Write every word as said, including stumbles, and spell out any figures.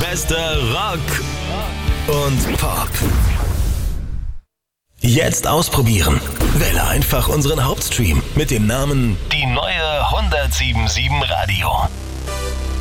beste Rock und Pop. Jetzt ausprobieren. Wähle einfach unseren Hauptstream mit dem Namen Die neue hundertsieben Komma sieben Radio.